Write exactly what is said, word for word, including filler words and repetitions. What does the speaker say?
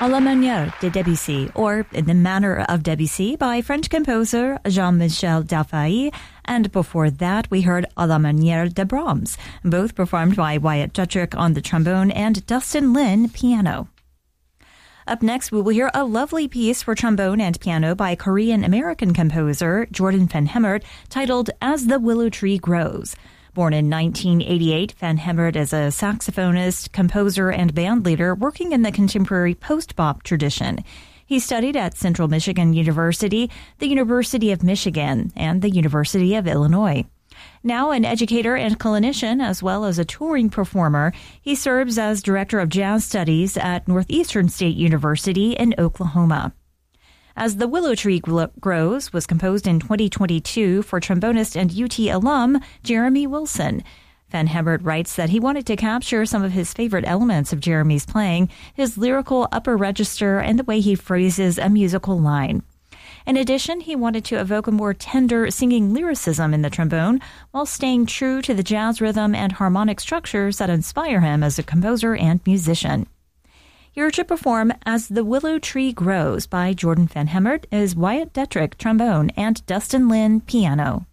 À la manière de Debussy, or In the Manner of Debussy by French composer Jean-Michel Dalfay, and before that we heard À la manière de Brahms, both performed by Wyatt Duttrick on the trombone and Dustin Lin piano. Up next, we will hear a lovely piece for trombone and piano by Korean-American composer Jordan Van Hemert titled As the Willow Tree Grows. Born in nineteen eighty-eight, Van Hemert is a saxophonist, composer, and bandleader working in the contemporary post-bop tradition. He studied at Central Michigan University, the University of Michigan, and the University of Illinois. Now an educator and clinician, as well as a touring performer, he serves as Director of Jazz Studies at Northeastern State University in Oklahoma. As the Willow Tree Grows was composed in twenty twenty-two for trombonist and U T alum Jeremy Wilson. Van Hemert writes that he wanted to capture some of his favorite elements of Jeremy's playing, his lyrical upper register, and the way he phrases a musical line. In addition, he wanted to evoke a more tender singing lyricism in the trombone while staying true to the jazz rhythm and harmonic structures that inspire him as a composer and musician. Here to perform As the Willow Tree Grows by Jordan Van Hemert is Wyatt Duttrick, trombone, and Dustin Lin, piano.